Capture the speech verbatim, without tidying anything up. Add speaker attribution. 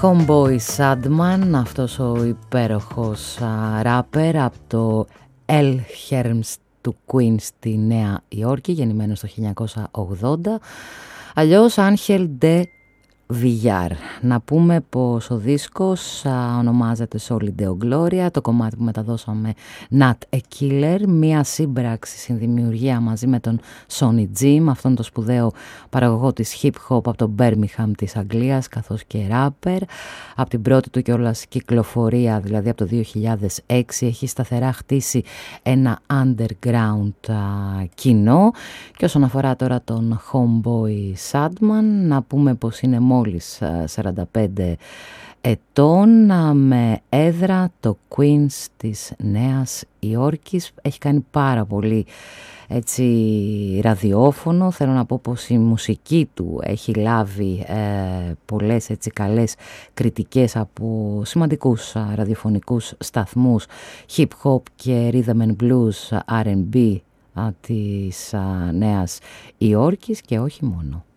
Speaker 1: Homeboy Sandman, αυτός ο υπέροχος ράπερ από το Elmhurst του Queen στη Νέα Υόρκη, γεννημένος το χίλια εννιακόσια ογδόντα, αλλιώς Angel de Villar. Να πούμε πως ο δίσκος α, ονομάζεται Solid Deo Gloria, το κομμάτι που μεταδώσαμε Not a Killer, μια σύμπραξη συνδημιουργία μαζί με τον Sonny Jim, αυτόν τον σπουδαίο παραγωγό της hip hop από το Birmingham της Αγγλίας, καθώς και rapper. Από την πρώτη του κιόλας κυκλοφορία, δηλαδή από το δύο χιλιάδες έξι, έχει σταθερά χτίσει ένα underground α, κοινό. Και όσον αφορά τώρα τον Homeboy Sandman, να πούμε πως είναι μόλις σαράντα πέντε ετών, με έδρα το Queens της Νέας Υόρκης. Έχει κάνει πάρα πολύ έτσι ραδιόφωνο. Θέλω να πω πως η μουσική του έχει λάβει ε, πολλές έτσι καλές κριτικές από σημαντικούς α, ραδιοφωνικούς σταθμούς hip hop και rhythm and blues, αρ εντ μπι α, της α, Νέας Υόρκης και όχι μόνο.